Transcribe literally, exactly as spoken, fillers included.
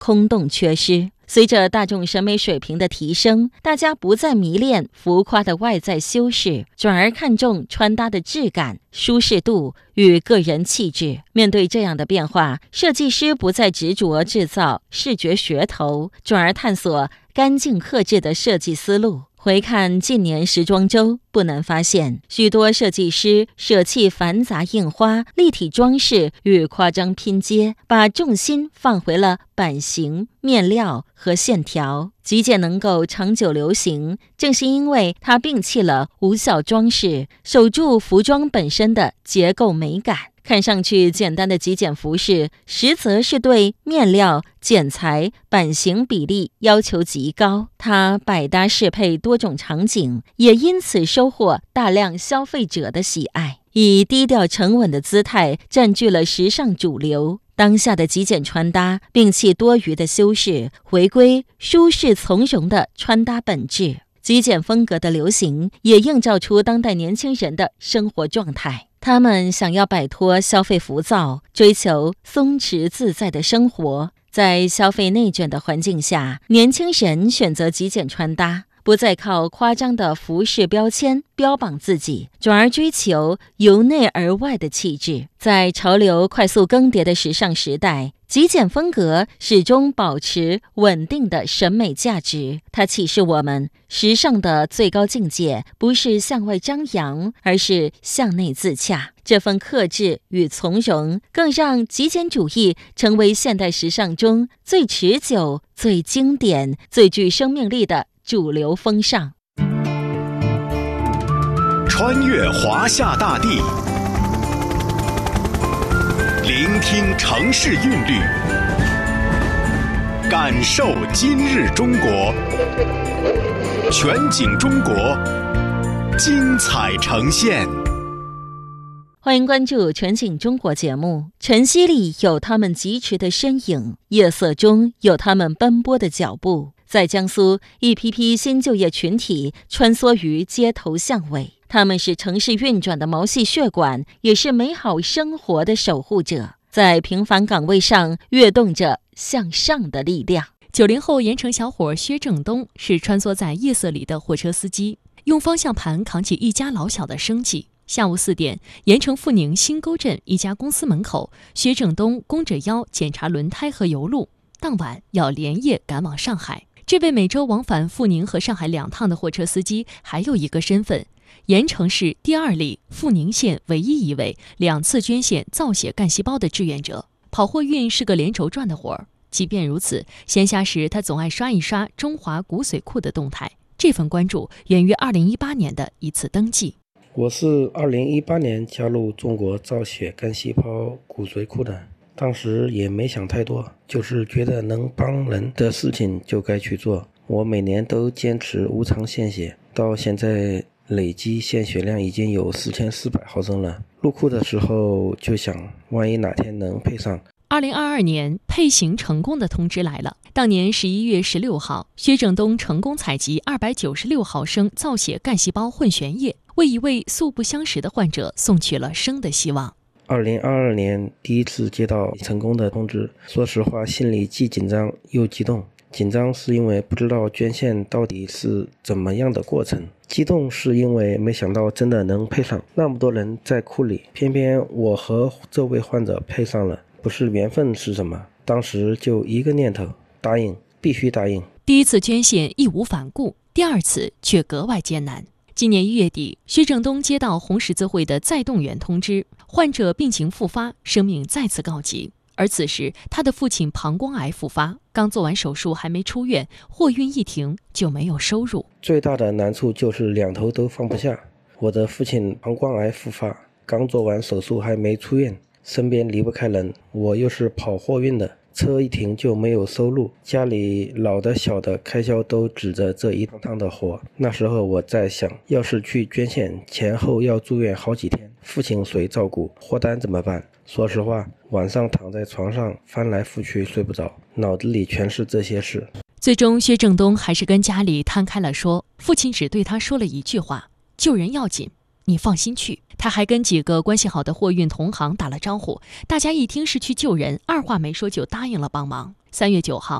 空洞缺失。随着大众审美水平的提升，大家不再迷恋浮夸的外在修饰，转而看重穿搭的质感、舒适度与个人气质。面对这样的变化，设计师不再执着制造视觉噱头，转而探索干净克制的设计思路。回看近年时装周，不难发现，许多设计师舍弃繁杂印花、立体装饰与夸张拼接，把重心放回了版型、面料和线条。极简能够长久流行，正是因为它摒弃了无效装饰，守住服装本身的结构美感。看上去简单的极简服饰，实则是对面料、剪裁、版型比例要求极高。它百搭适配多种场景，也因此收获大量消费者的喜爱，以低调沉稳的姿态占据了时尚主流。当下的极简穿搭摒弃多余的修饰，回归舒适从容的穿搭本质。极简风格的流行也映照出当代年轻人的生活状态。他们想要摆脱消费浮躁，追求松弛自在的生活。在消费内卷的环境下，年轻人选择极简穿搭，不再靠夸张的服饰标签标榜自己，转而追求由内而外的气质。在潮流快速更迭的时尚时代，极简风格始终保持稳定的审美价值。它启示我们，时尚的最高境界不是向外张扬，而是向内自洽。这份克制与从容，更让极简主义成为现代时尚中最持久、最经典、最具生命力的主流风尚。 穿越华夏大地，聆听城市韵律，感受今日中国。全景中国，精彩呈现。 欢迎关注全景中国节目。晨曦里有他们疾驰的身影，夜色中有他们奔波的脚步。在江苏，一批批新就业群体穿梭于街头巷尾，他们是城市运转的毛细血管，也是美好生活的守护者，在平凡岗位上跃动着向上的力量。 九零后盐城小伙薛正东是穿梭在夜色里的货车司机，用方向盘扛起一家老小的生计。下午四点，盐城阜宁新沟镇一家公司门口，薛正东弓着腰检查轮胎和油路，当晚要连夜赶往上海。这位每周往返阜宁和上海两趟的货车司机还有一个身份，盐城市第二例阜宁县唯一一位两次捐献造血干细胞的志愿者。跑货运是个连轴转的活儿，即便如此，闲暇时他总爱刷一刷中华骨髓库的动态。这份关注源于二零一八年的一次登记。 我是二零一八年加入中国造血干细胞骨髓库的，当时也没想太多，就是觉得能帮人的事情就该去做。我每年都坚持无偿献血，到现在累计献血量已经有四千四百毫升了。入库的时候就想，万一哪天能配上。 二零二二年配型成功的通知来了。当年十一月十六号，薛正东成功采集二百九十六毫升造血干细胞混悬液，为一位素不相识的患者送去了生的希望。 二零二二年第一次接到成功的通知，说实话心里既紧张又激动。紧张是因为不知道捐献到底是怎么样的过程，激动是因为没想到真的能配上，那么多人在库里，偏偏我和这位患者配上了，不是缘分是什么？当时就一个念头，答应，必须答应。 第一次捐献义无反顾，第二次却格外艰难。今年一月底，薛正东接到红十字会的再动员通知，患者病情复发，生命再次告急。而此时他的父亲膀胱癌复发，刚做完手术还没出院，货运一停就没有收入。 最大的难处就是两头都放不下。我的父亲膀胱癌复发，刚做完手术还没出院，身边离不开人，我又是跑货运的，车一停就没有收入，家里老的小的开销都指着这一趟趟的活。那时候我在想，要是去捐献，前后要住院好几天，父亲谁照顾，货单怎么办？说实话，晚上躺在床上翻来覆去睡不着，脑子里全是这些事。 最终薛正东还是跟家里摊开了说，父亲只对他说了一句话，救人要紧，你放心去。 他还跟几个关系好的货运同行打了招呼，大家一听是去救人，二话没说就答应了帮忙。三月九号，